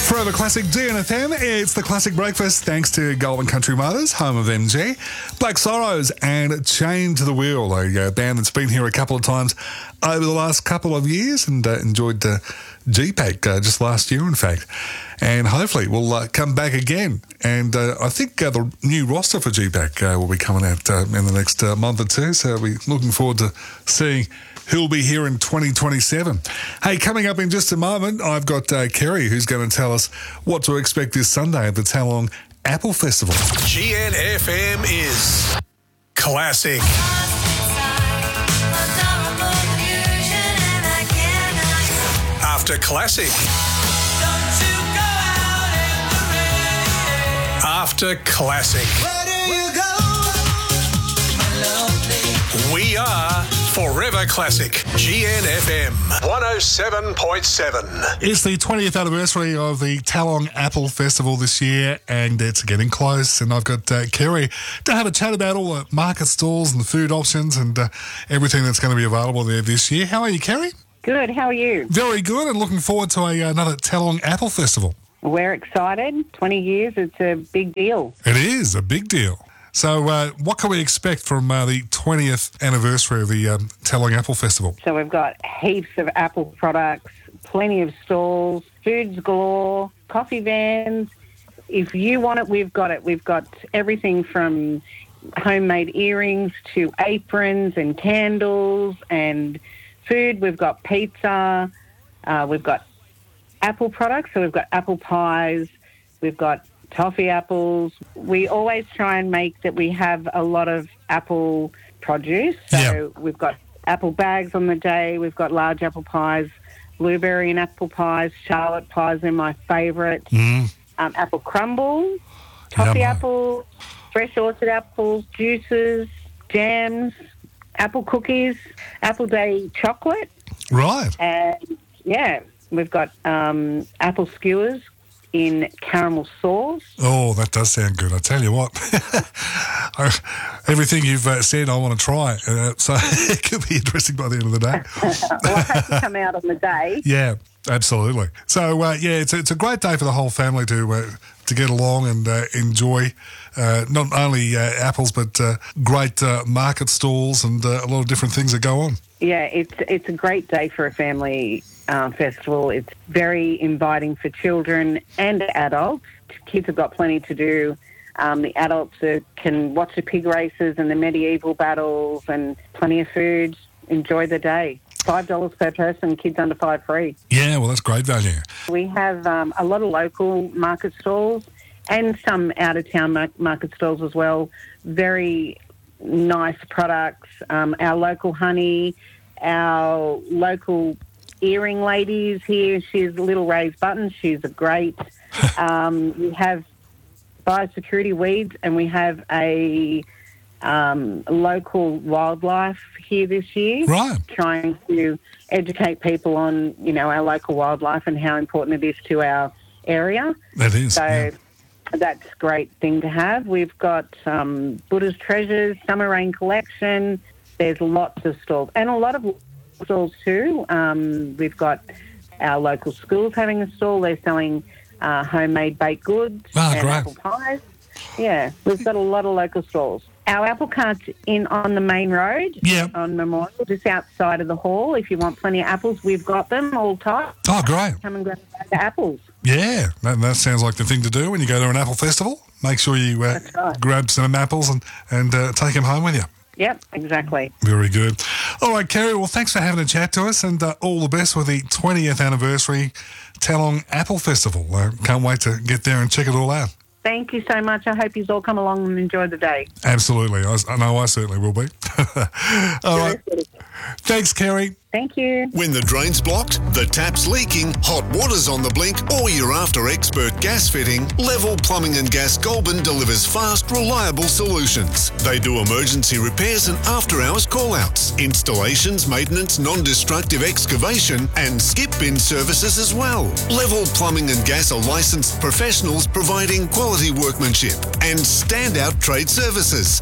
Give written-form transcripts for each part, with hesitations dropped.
Forever Classic DNFM, it's the Classic Breakfast thanks to Golden Country Motors, home of MG, Black Sorrows and Chained to the Wheel, a band that's been here a couple of times over the last couple of years and enjoyed GPAC just last year, in fact. And hopefully we'll come back again. And I think the new roster for GPAC will be coming out in the next month or two, so we're looking forward to seeing who'll be here in 2027. Hey, coming up in just a moment, I've got Kerry, who's going to tell us what to expect this Sunday at the Talong Apple Festival. GNFM is classic. After classic. After classic. We are Forever Classic. GNFM 107.7. It's the 20th anniversary of the Talong Apple Festival this year, and it's getting close. And I've got Kerry to have a chat about all the market stalls and the food options and everything that's going to be available there this year. How are you, Kerry? Good, how are you? Very good, and looking forward to another Talong Apple Festival. We're excited. 20 years, it's a big deal. It is a big deal. So what can we expect from the 20th anniversary of the Talong Apple Festival? So we've got heaps of Apple products, plenty of stalls, foods galore, coffee vans. If you want it, we've got it. We've got everything from homemade earrings to aprons and candles and food. We've got pizza. We've got apple products. So we've got apple pies. We've got toffee apples. We always try and make that we have a lot of apple produce. So We've got apple bags on the day. We've got large apple pies, blueberry and apple pies, Charlotte pies are my favourite. Apple crumble, toffee apples, fresh orchard apples, juices, jams, apple cookies, apple day chocolate. Right. And, we've got apple skewers in caramel sauce. Oh, that does sound good. I tell you what, everything you've said I want to try, so it could be interesting by the end of the day. Well, I have to come out on the day. Yeah, absolutely. So, it's a great day for the whole family to get along and enjoy not only apples but great market stalls and a lot of different things that go on. Yeah, it's a great day for a family festival. It's very inviting for children and adults. Kids have got plenty to do. The adults can watch the pig races and the medieval battles and plenty of food. Enjoy the day. $5 per person, kids under 5 free. Yeah, well, that's great value. We have a lot of local market stalls and some out-of-town market stalls as well. Very nice products. Our local honey, our local earring ladies here. She's Little Ray's Buttons. She's a great. We have biosecurity weeds, and we have a local wildlife here this year. Right. Trying to educate people on, our local wildlife and how important it is to our area. That is. So that's a great thing to have. We've got Buddha's Treasures, Summer Rain Collection. There's lots of stalls, and a lot of stalls too. We've got our local schools having a stall. They're selling homemade baked goods and great. apple pies. Yeah, we've got a lot of local stalls. Our apple cart's in on the main road on Memorial, just outside of the hall. If you want plenty of apples, we've got them all tight. Oh, great. Come and grab the apples. Yeah, that sounds like the thing to do when you go to an apple festival. Make sure you grab some apples and take them home with you. Yep, exactly. Very good. All right, Kerry, well, thanks for having a chat to us and all the best with the 20th anniversary Talong Apple Festival. Can't wait to get there and check it all out. Thank you so much. I hope you all come along and enjoy the day. Absolutely. I know I certainly will be. All right. Thanks, Kerry. Thank you. When the drain's blocked, the tap's leaking, hot water's on the blink, or you're after expert gas fitting, Level Plumbing and Gas Goulburn delivers fast, reliable solutions. They do emergency repairs and after-hours call-outs, installations, maintenance, non-destructive excavation, and skip bin services as well. Level Plumbing and Gas are licensed professionals providing quality workmanship and standout trade services.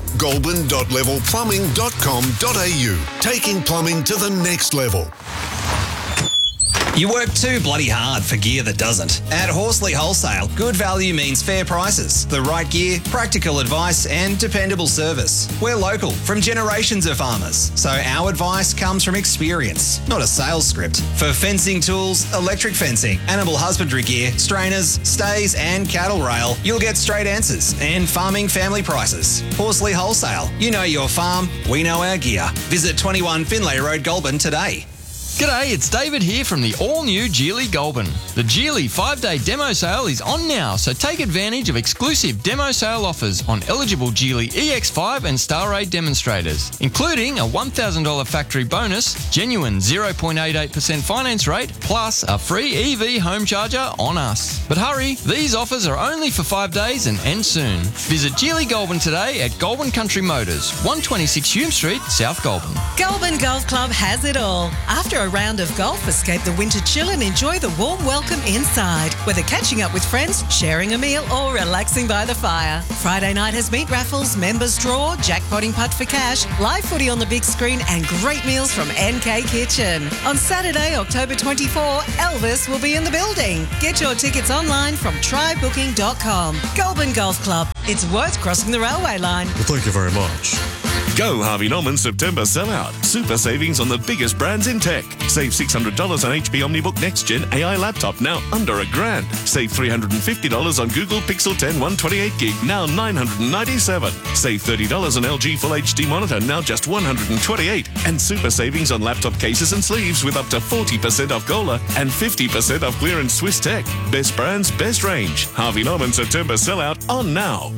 Goulburn.levelplumbing.com.au, taking plumbing to the next level. You work too bloody hard for gear that doesn't. At Horsley Wholesale, good value means fair prices, the right gear, practical advice and dependable service. We're local, from generations of farmers, so our advice comes from experience, not a sales script. For fencing tools, electric fencing, animal husbandry gear, strainers, stays and cattle rail, you'll get straight answers and farming family prices. Horsley Wholesale. You know your farm, we know our gear. Visit 21 Finlay Road, Goulburn today. G'day, it's David here from the all-new Geely Goulburn. The Geely 5-day demo sale is on now, so take advantage of exclusive demo sale offers on eligible Geely EX5 and Starray demonstrators, including a $1,000 factory bonus, genuine 0.88% finance rate, plus a free EV home charger on us. But hurry, these offers are only for 5 days and end soon. Visit Geely Goulburn today at Goulburn Country Motors, 126 Hume Street, South Goulburn. Goulburn Golf Club has it all. After a round of golf, escape the winter chill and enjoy the warm welcome inside. Whether catching up with friends, sharing a meal or relaxing by the fire. Friday night has meat raffles, members draw, jackpotting putt for cash, live footy on the big screen and great meals from NK Kitchen. On Saturday, October 24, Elvis will be in the building. Get your tickets online from trybooking.com. Goulburn Golf Club. It's worth crossing the railway line. Well, thank you very much. Go Harvey Norman September sellout. Super savings on the biggest brands in tech. Save $600 on HP OmniBook Next Gen AI laptop, now under $1,000. Save $350 on Google Pixel 10 128GB, now $997. Save $30 on LG Full HD monitor, now just $128. And super savings on laptop cases and sleeves with up to 40% off Gola and 50% off clearance Swiss Tech. Best brands, best range. Harvey Norman September sellout on now.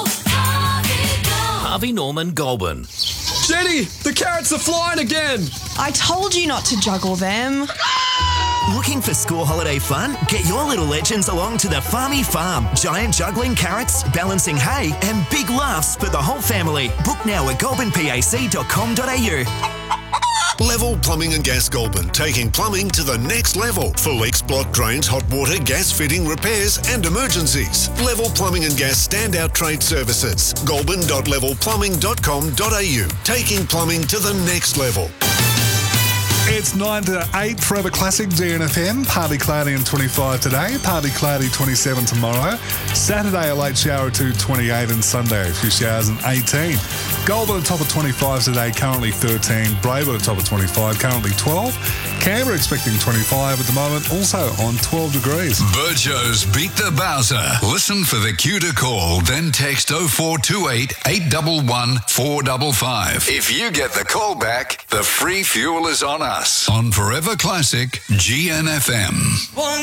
Harvey Norman Goulburn. Jenny, the carrots are flying again. I told you not to juggle them. Looking for school holiday fun? Get your little legends along to the Farmy Farm. Giant juggling carrots, balancing hay, and big laughs for the whole family. Book now at goulburnpac.com.au. Level Plumbing and Gas Goulburn, taking plumbing to the next level. For leaks, block drains, hot water, gas fitting, repairs and emergencies. Level Plumbing and Gas standout trade services. goulburn.levelplumbing.com.au, taking plumbing to the next level. It's 9 to 8, Forever Classic, GNFM. Partly cloudy and 25 today. Partly cloudy, 27 tomorrow. Saturday, a late shower to 28, and Sunday, a few showers and 18. Goulburn at top of 25 today, currently 13. Braywwood at top of 25, currently 12. Canberra expecting 25 at the moment, also on 12 degrees. Burjo's Beat the Bowser. Listen for the cue to call, then text 0428 811 455. If you get the call back, the free fuel is on us. On Forever Classic, GNFM.